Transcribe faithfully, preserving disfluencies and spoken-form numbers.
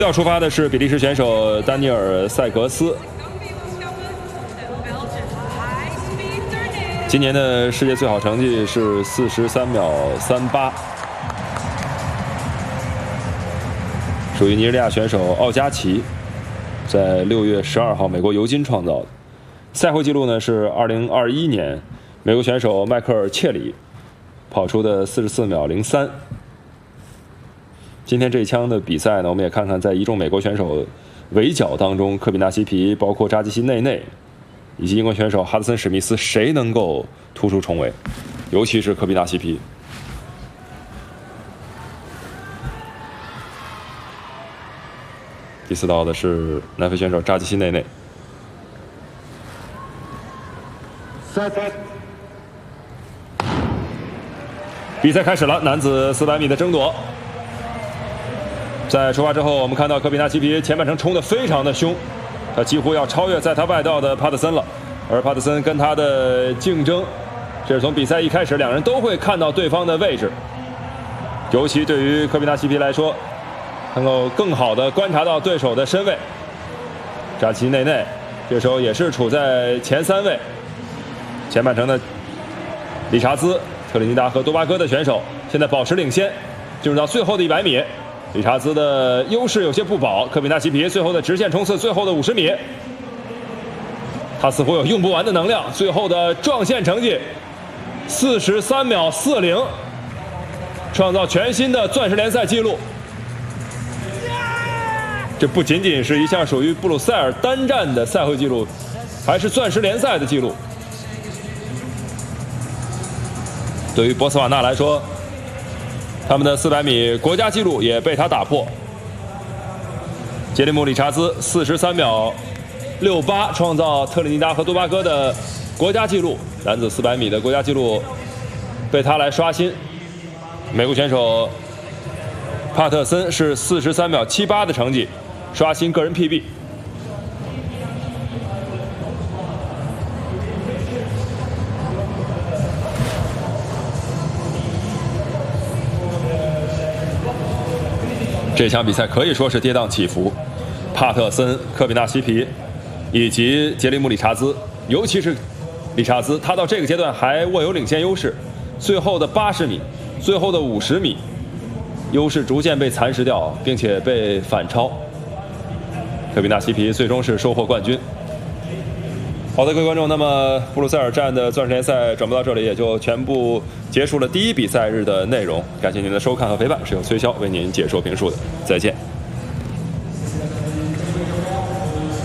要出发的是比利时选手丹尼尔·塞格斯。今年的世界最好成绩是四十三秒三八，属于尼日利亚选手奥加奇，在六月十二号美国尤金创造的。赛会纪录呢是二零二一年美国选手迈克尔·切里跑出的四十四秒零三。今天这一枪的比赛呢，我们也看看在一众美国选手围剿当中，科比纳西皮、包括扎基西内内以及英国选手哈德森史密斯，谁能够突出重围？尤其是科比纳西皮。第四道的是南非选手扎基西内内。比赛开始了，男子四百米的争夺。在出发之后，我们看到科比纳西皮前半程冲得非常的凶，他几乎要超越在他外道的帕特森了。而帕特森跟他的竞争，这是从比赛一开始，两人都会看到对方的位置。尤其对于科比纳西皮来说，能够更好的观察到对手的身位。扎基内内这时候也是处在前三位。前半程的理查兹、特立尼达和多巴哥的选手现在保持领先，进入到最后的一百米。理查兹的优势有些不保，科比纳西皮最后的直线冲刺，最后的五十米，他似乎有用不完的能量。最后的撞线成绩四十三秒四零，创造全新的钻石联赛纪录。这不仅仅是一项属于布鲁塞尔单站的赛会纪录，还是钻石联赛的纪录。对于博茨瓦纳来说，他们的四百米国家纪录也被他打破。杰里姆·理查兹四十三秒六八创造特立尼达和多巴哥的国家纪录，男子四百米的国家纪录被他来刷新。美国选手帕特森是四十三秒七八的成绩，刷新个人 P B。这场比赛可以说是跌宕起伏，帕特森、科比纳西皮以及杰里姆·理查兹，尤其是理查兹，他到这个阶段还握有领先优势。最后的八十米，最后的五十米，优势逐渐被蚕食掉，并且被反超。科比纳西皮最终是收获冠军。好的，各位观众，那么布鲁塞尔站的钻石联赛转播到这里也就全部结束了第一比赛日的内容。感谢您的收看和陪伴，是由崔潇为您解说评述的，再见。